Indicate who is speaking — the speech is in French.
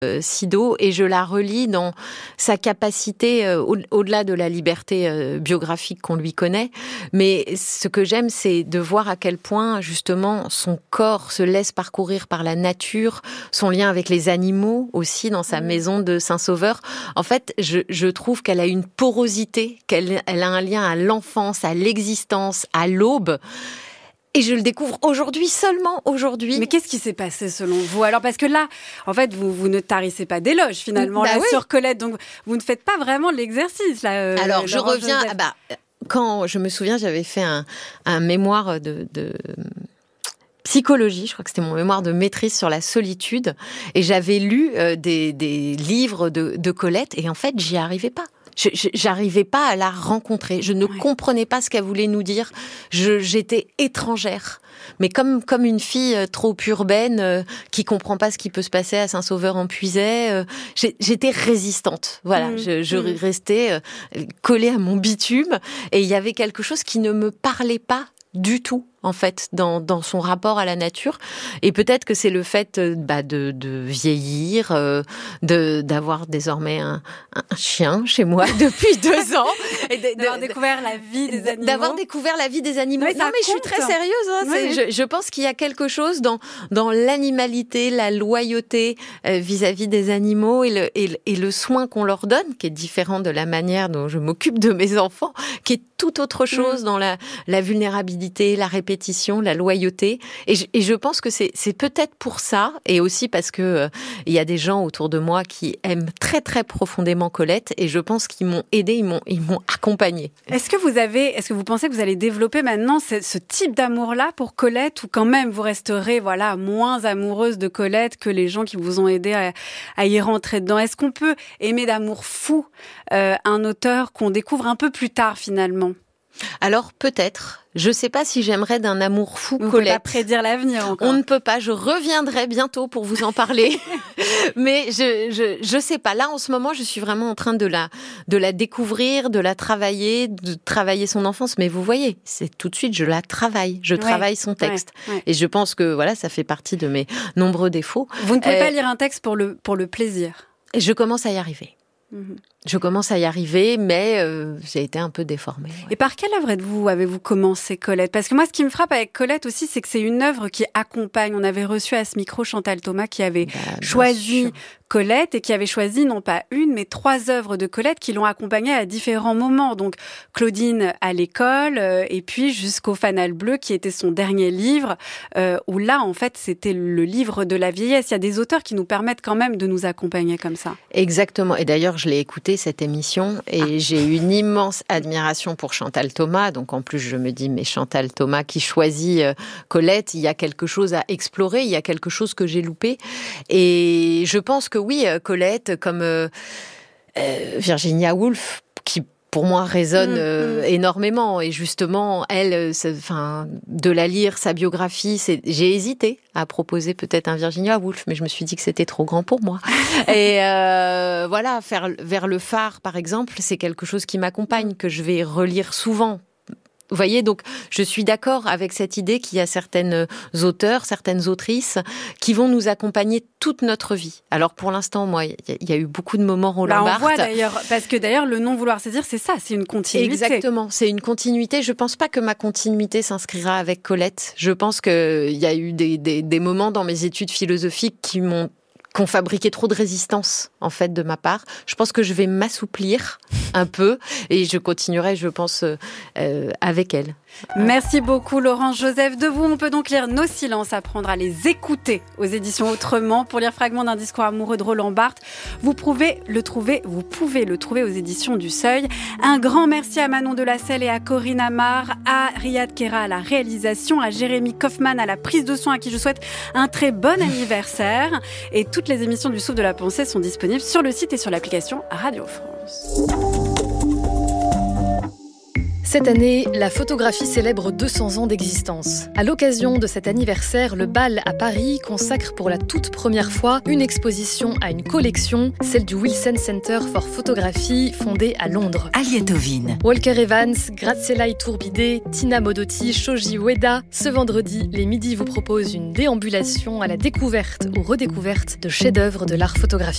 Speaker 1: Sido, et je la relis dans sa capacité, au-delà de la liberté biographique qu'on lui connaît, mais ce que j'aime, c'est de voir à quel point, justement, son corps se laisse parcourir par la nature, son lien avec les animaux aussi, dans sa maison de Saint-Sauveur. En fait, je trouve qu'elle a une porosité, qu'elle a un lien à l'enfance, à l'existence, à l'aube. Et je le découvre aujourd'hui, seulement aujourd'hui.
Speaker 2: Mais qu'est-ce qui s'est passé selon vous ? Alors, parce que là, en fait, vous ne tarissez pas d'éloges, finalement,
Speaker 1: oui.
Speaker 2: sur Colette. Donc, vous ne faites pas vraiment l'exercice, là.
Speaker 1: Alors, je reviens... quand je me souviens, j'avais fait un mémoire de psychologie, je crois que c'était mon mémoire de maîtrise sur la solitude, et j'avais lu des livres de Colette, et en fait, j'y arrivais pas. J'arrivais pas à la rencontrer. Je ne comprenais pas ce qu'elle voulait nous dire. J'étais étrangère. Mais comme une fille trop urbaine, qui comprend pas ce qui peut se passer à Saint-Sauveur-en-Puisaye, j'étais résistante. Voilà. Je restais collée à mon bitume. Et il y avait quelque chose qui ne me parlait pas du tout, en fait, dans son rapport à la nature. Et peut-être que c'est le fait de vieillir, d'avoir désormais un chien chez moi depuis 2 ans. Et
Speaker 2: d'avoir découvert la vie des animaux.
Speaker 1: D'avoir découvert la vie des animaux. Oui, non, mais je suis très sérieuse. Hein. Oui. Je pense qu'il y a quelque chose dans l'animalité, la loyauté vis-à-vis des animaux et le soin qu'on leur donne, qui est différent de la manière dont je m'occupe de mes enfants, qui est tout autre chose dans la vulnérabilité, la répétition, la loyauté. Et je pense que c'est peut-être pour ça, et aussi parce que il y a des gens autour de moi qui aiment très très profondément Colette, et je pense qu'ils m'ont aidée, ils m'ont accompagnée.
Speaker 2: Est-ce que vous pensez que vous allez développer maintenant ce type d'amour-là pour Colette, ou quand même vous resterez moins amoureuse de Colette que les gens qui vous ont aidé à y rentrer dedans ? Est-ce qu'on peut aimer d'amour fou un auteur qu'on découvre un peu plus tard finalement ?
Speaker 1: Alors peut-être. Je ne sais pas si j'aimerais d'un amour fou Colette.
Speaker 2: On ne peut pas prédire l'avenir encore.
Speaker 1: On ne peut pas. Je reviendrai bientôt pour vous en parler. Mais je sais pas. Là, en ce moment, je suis vraiment en train de la découvrir, de la travailler, de travailler son enfance. Mais vous voyez, c'est tout de suite, je la travaille. Je travaille son texte. Ouais. Et je pense que ça fait partie de mes nombreux défauts.
Speaker 2: Vous ne pouvez pas lire un texte pour le plaisir.
Speaker 1: Je commence à y arriver. Je commence à y arriver, mais j'ai été un peu déformée. Ouais.
Speaker 2: Et par quelle œuvre avez-vous commencé, Colette ? Parce que moi, ce qui me frappe avec Colette aussi, c'est que c'est une œuvre qui accompagne. On avait reçu à ce micro Chantal Thomas qui avait choisi Colette et qui avait choisi non pas une, mais 3 œuvres de Colette qui l'ont accompagnée à différents moments. Donc Claudine à l'école, et puis jusqu'au Fanal Bleu, qui était son dernier livre, où là, en fait, c'était le livre de la vieillesse. Il y a des auteurs qui nous permettent quand même de nous accompagner comme ça.
Speaker 1: Exactement. Et d'ailleurs, je l'ai écouté cette émission et j'ai une immense admiration pour Chantal Thomas. Donc en plus, je me dis, mais Chantal Thomas qui choisit Colette, il y a quelque chose à explorer, il y a quelque chose que j'ai loupé. Et je pense que oui, Colette, comme Virginia Woolf, qui pour moi résonne énormément. Et justement, elle, de la lire, sa biographie, j'ai hésité à proposer peut-être un Virginia Woolf, mais je me suis dit que c'était trop grand pour moi. Et faire Vers le phare, par exemple, c'est quelque chose qui m'accompagne, que je vais relire souvent. Vous voyez, donc je suis d'accord avec cette idée qu'il y a certaines auteurs, certaines autrices qui vont nous accompagner toute notre vie. Alors pour l'instant, moi, il y a eu beaucoup de moments Roland Barthes.
Speaker 2: On voit d'ailleurs, parce que d'ailleurs le non vouloir saisir, c'est ça, c'est une continuité.
Speaker 1: Exactement, c'est une continuité. Je pense pas que ma continuité s'inscrira avec Colette. Je pense qu'il y a eu des moments dans mes études philosophiques qui ont fabriqué trop de résistance, en fait, de ma part. Je pense que je vais m'assouplir un peu et je continuerai, je pense, avec elle.
Speaker 2: Merci beaucoup, Laurence Joseph. De vous, on peut donc lire Nos silences, apprendre à les écouter aux éditions Autrement. Pour lire Fragment d'un discours amoureux de Roland Barthes, vous pouvez le trouver aux éditions du Seuil. Un grand merci à Manon Delacelle et à Corinne Amar, à Riyad Kera à la réalisation, à Jérémy Kaufmann à la prise de son, à qui je souhaite un très bon anniversaire. Et toutes les émissions du Souffle de la Pensée sont disponibles sur le site et sur l'application Radio France.
Speaker 3: Cette année, la photographie célèbre 200 ans d'existence. À l'occasion de cet anniversaire, le BAL à Paris consacre pour la toute première fois une exposition à une collection, celle du Wilson Center for Photography, fondé à Londres.
Speaker 4: Aliette Ovine.
Speaker 3: Walker Evans, Graziella Iturbide, Tina Modotti, Shoji Ueda. Ce vendredi, les midis vous proposent une déambulation à la découverte ou redécouverte de chefs-d'œuvre de l'art photographique.